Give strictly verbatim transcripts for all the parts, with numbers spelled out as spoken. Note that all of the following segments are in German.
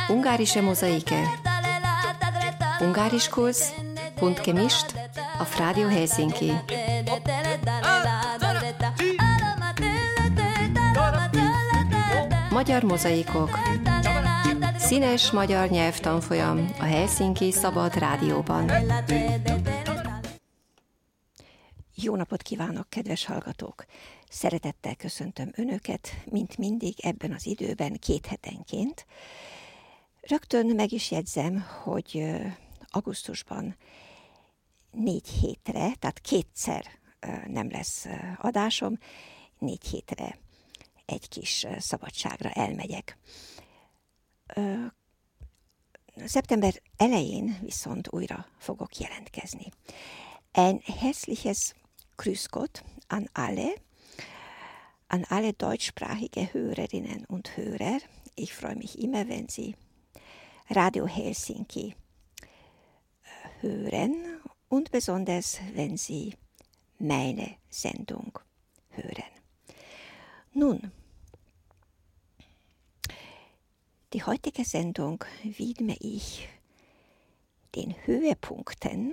Ungarische Mosaike. Ungarischkurs, bunt gemischt, auf Radio Helsinki. Magyar mozaikok. Színes magyar nyelvtanfolyam a Helsinki Szabad Rádióban. Jó napot kívánok, kedves hallgatók! Szeretettel köszöntöm Önöket, mint mindig ebben az időben, két hetenként. Rögtön meg is jegyzem, hogy augusztusban négy hétre, tehát kétszer nem lesz adásom, négy hétre egy kis szabadságra elmegyek. Szeptember elején viszont újra fogok jelentkezni. Ein herzliches Grüß Gott an alle, an alle deutschsprachige Hörerinnen und Hörer. Ich freue mich immer, wenn Sie Radio Helsinki hören und besonders, wenn Sie meine Sendung hören. Nun, die heutige Sendung widme ich den Höhepunkten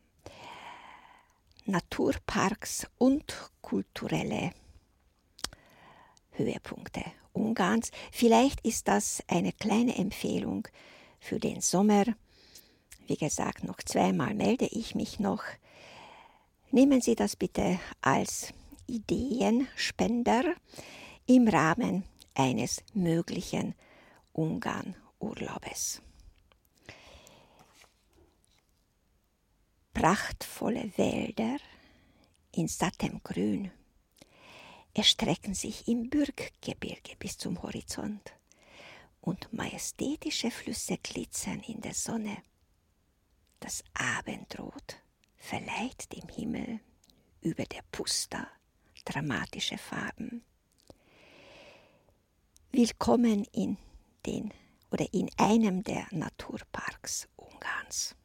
Naturparks und kulturelle Höhepunkte Ungarns. Vielleicht ist das eine kleine Empfehlung für den Sommer. Wie gesagt, noch zweimal melde ich mich noch. Nehmen Sie das bitte als Ideenspender im Rahmen eines möglichen Ungarn-Urlaubes. Prachtvolle Wälder in sattem Grün erstrecken sich im Bürggebirge bis zum Horizont und majestätische Flüsse glitzern in der Sonne. Das Abendrot verleiht dem Himmel über der Puszta dramatische Farben. Willkommen in den oder in einem der Naturparks Ungarns.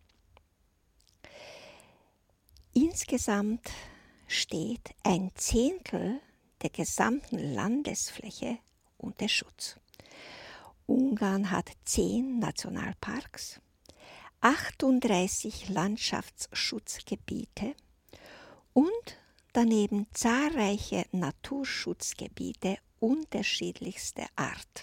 Insgesamt steht ein Zehntel der gesamten Landesfläche unter Schutz. Ungarn hat zehn Nationalparks, achtunddreißig Landschaftsschutzgebiete und daneben zahlreiche Naturschutzgebiete unterschiedlichster Art.